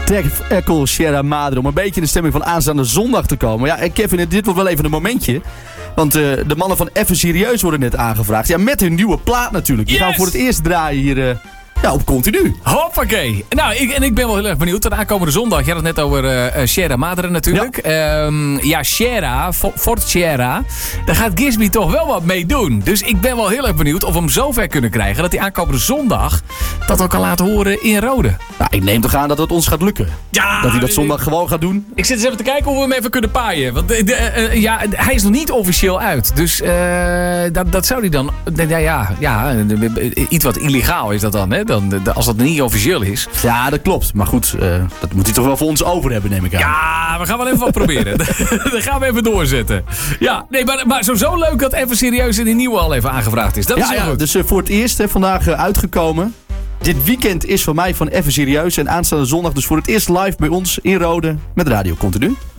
Dave Eckel, Sierra Madre. Om een beetje in de stemming van aanstaande zondag te komen. Ja, en Kevin, dit wordt wel even een momentje. Want de mannen van Even Serieus worden net aangevraagd. Ja, met hun nieuwe plaat natuurlijk. Die gaan voor het eerst draaien hier op Continu. Hoppakee. Nou, ik ben wel heel erg benieuwd. De aankomende zondag, je had het net over Sierra Madre natuurlijk. Ja, Sierra, Fort Sierra. Daar gaat Gisby toch wel wat mee doen. Dus ik ben wel heel erg benieuwd of we hem zover kunnen krijgen dat hij aankomende zondag dat ook kan laten horen in Rode. Nou, ik neem toch aan dat het ons gaat lukken. Ja, dat hij dat zondag gewoon gaat doen. Ik zit eens even te kijken hoe we hem even kunnen paaien. Want hij is nog niet officieel uit. Dus dat zou hij dan... iets wat illegaal is dat dan, hè? Als dat niet officieel is. Ja, dat klopt. Maar goed, dat moet hij toch wel voor ons over hebben, neem ik aan. Ja, we gaan wel even wat proberen. Dat gaan we even doorzetten. Ja, nee, maar zo leuk dat Even Serieus in die nieuwe al even aangevraagd is. Dat is heel goed. Dus voor het eerst vandaag uitgekomen. Dit weekend is van mij van Even Serieus. En aanstaande zondag dus voor het eerst live bij ons in Rode met Radio Continu.